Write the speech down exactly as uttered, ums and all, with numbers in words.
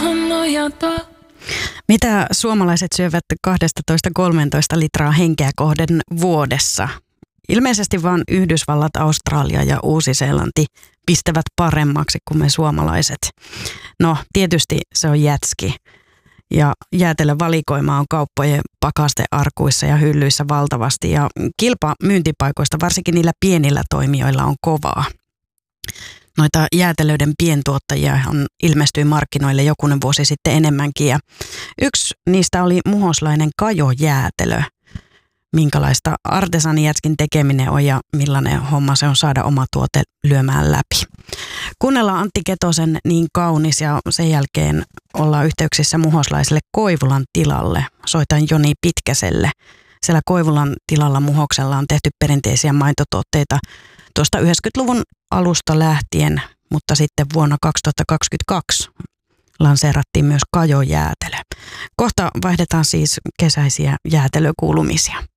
maahan nojata. Mitä suomalaiset syövät kaksitoista kolmetoista litraa henkeä kohden vuodessa? Ilmeisesti vain Yhdysvallat, Australia ja Uusi-Seelanti pistävät paremmaksi kuin me suomalaiset. No, tietysti se on jätski. Ja jäätelövalikoima on kauppojen pakastearkuissa ja hyllyissä valtavasti. Ja kilpa myyntipaikoista, varsinkin niillä pienillä toimijoilla, on kovaa. Noita jäätelöiden pientuottajia on ilmestyi markkinoille jokunen vuosi sitten enemmänkin. Ja yksi niistä oli muhoslainen Kajo-jäätelö. Minkälaista artesanijätskin tekeminen on ja millainen homma se on saada oma tuote lyömään läpi. Kuunnellaan Antti Ketosen Niin kaunis ja sen jälkeen ollaan yhteyksissä muhoslaiselle Koivulan tilalle. Soitan Joni Pitkäselle. Siellä Koivulan tilalla Muhoksella on tehty perinteisiä maitotuotteita tuosta yhdeksänkymmentäluvun alusta lähtien, mutta sitten vuonna kaksituhattakaksikymmentäkaksi lanseerattiin myös Kajo-jäätelö. Kohta vaihdetaan siis kesäisiä jäätelökuulumisia.